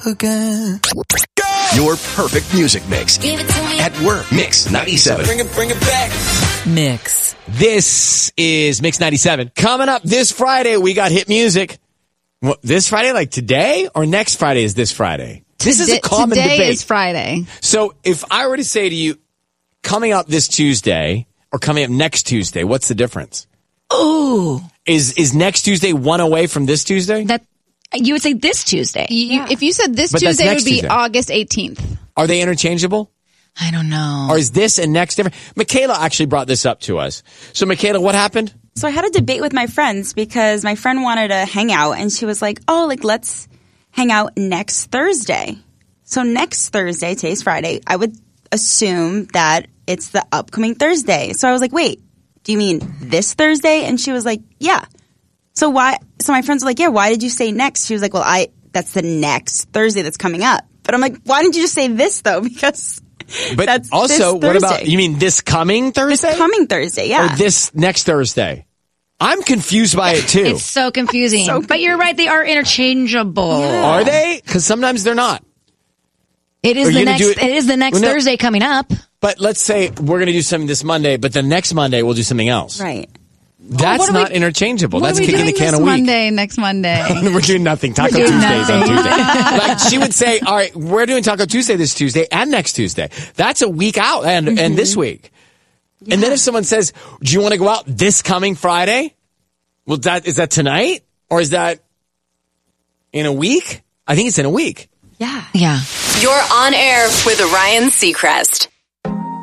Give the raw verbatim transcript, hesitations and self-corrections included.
again. Your perfect music mix. Give it to me. At work, Mix ninety-seven. Bring it, bring it back. Mix. This is Mix ninety-seven. Coming up this Friday, we got hit music. What, this Friday, like today, or next Friday is this Friday? This is a common Today debate. is Friday. So if I were to say to you, coming up this Tuesday or coming up next Tuesday, what's the difference? Ooh. Is is next Tuesday one away from this Tuesday? That you would say this Tuesday. You, you- If you said this But that's Tuesday, it next would be Tuesday. August eighteenth. Are they interchangeable? I don't know. Or is this and next different? Michaela actually brought this up to us. So Michaela, what happened? So I had a debate with my friends because my friend wanted to hang out and she was like, oh, like let's hang out next Thursday. So next Thursday, today's Friday, I would assume that it's the upcoming Thursday. So I was like, wait, do you mean this Thursday? And she was like, yeah. So why? So my friends were like, yeah, why did you say next? She was like, well, I, that's the next Thursday that's coming up. But I'm like, why didn't you just say this though? Because But that's also, this what about, Thursday. you mean this coming Thursday? This coming Thursday, yeah. Or this next Thursday? I'm confused by it too. It's so confusing. So but you're right, they are interchangeable. Are they? Because sometimes they're not. It Are is you the gonna next do it- it is the next Well, no- Thursday coming up. But let's say we're going to do something this Monday, but the next Monday we'll do something else. Right. That's What are not we- interchangeable. What That's are we kicking the doing can this a week. Monday, next Monday? We're doing nothing. Taco doing Tuesdays on nothing. Tuesday. Like she would say, all right, we're doing Taco Tuesday this Tuesday and next Tuesday. That's a week out and, Mm-hmm. and this week. And then if someone says, do you want to go out this coming Friday? Well, that, is that tonight or is that in a week? I think it's in a week. Yeah. Yeah. You're on air with Ryan Seacrest.